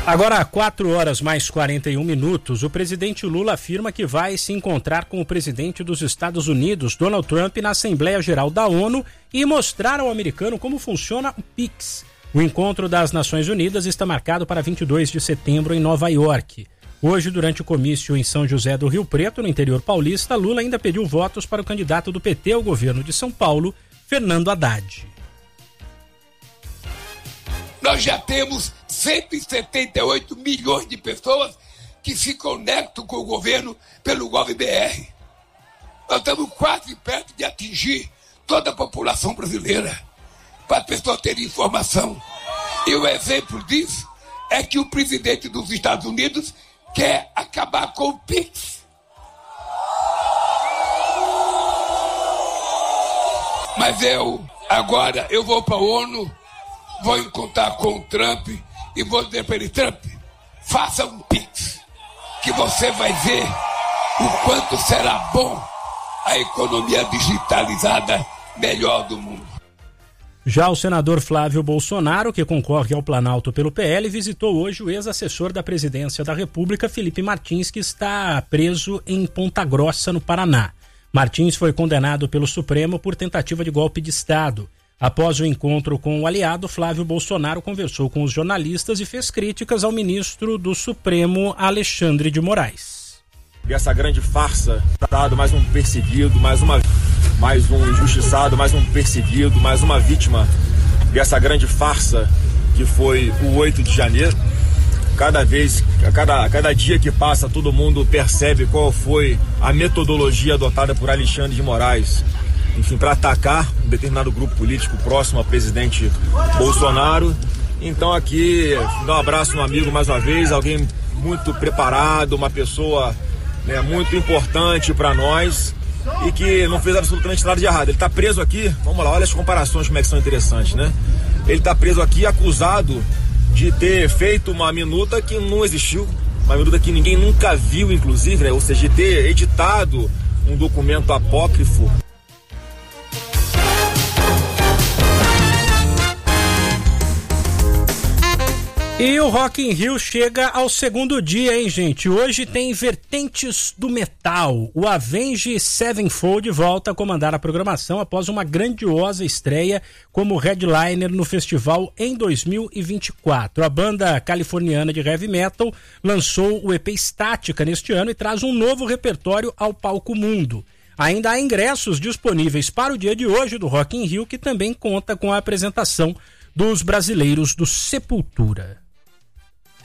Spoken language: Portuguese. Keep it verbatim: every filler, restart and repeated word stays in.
Agora, quatro horas mais quarenta e um minutos, o presidente Lula afirma que vai se encontrar com o presidente dos Estados Unidos, Donald Trump, na Assembleia Geral da ONU e mostrar ao americano como funciona o Pix. O encontro das Nações Unidas está marcado para vinte e dois de setembro em Nova York. Hoje, durante o comício em São José do Rio Preto, no interior paulista, Lula ainda pediu votos para o candidato do P T ao governo de São Paulo, Fernando Haddad. Nós já temos cento e setenta e oito milhões de pessoas que se conectam com o governo pelo GovBR. Nós estamos quase perto de atingir toda a população brasileira, para as pessoas terem informação. E o exemplo disso é que o presidente dos Estados Unidos quer acabar com o Pix. Mas eu, agora, eu vou para a ONU, vou encontrar com o Trump e vou dizer para ele: Trump, faça um Pix, que você vai ver o quanto será bom a economia digitalizada melhor do mundo. Já o senador Flávio Bolsonaro, que concorre ao Planalto pelo P L, visitou hoje o ex-assessor da Presidência da República, Felipe Martins, que está preso em Ponta Grossa, no Paraná. Martins foi condenado pelo Supremo por tentativa de golpe de Estado. Após o encontro com o aliado, Flávio Bolsonaro conversou com os jornalistas e fez críticas ao ministro do Supremo, Alexandre de Moraes. E essa grande farsa, mais um perseguido, mais uma, mais um injustiçado, mais um perseguido, mais uma vítima dessa grande farsa que foi o oito de janeiro. Cada vez, cada, cada dia que passa, todo mundo percebe qual foi a metodologia adotada por Alexandre de Moraes, enfim, para atacar um determinado grupo político próximo ao presidente Bolsonaro. Então aqui, dá um abraço no amigo mais uma vez, alguém muito preparado, uma pessoa, né, muito importante para nós e que não fez absolutamente nada de errado. Ele está preso aqui, vamos lá, olha as comparações como é que são interessantes, né? Ele está preso aqui acusado de ter feito uma minuta que não existiu, uma minuta que ninguém nunca viu, inclusive, né? Ou seja, de ter editado um documento apócrifo. E o Rock in Rio chega ao segundo dia, hein, gente? Hoje tem Vertentes do Metal. O Avenged Sevenfold volta a comandar a programação após uma grandiosa estreia como headliner no festival em dois mil e vinte e quatro. A banda californiana de heavy metal lançou o E P Estática neste ano e traz um novo repertório ao palco mundo. Ainda há ingressos disponíveis para o dia de hoje do Rock in Rio, que também conta com a apresentação dos brasileiros do Sepultura.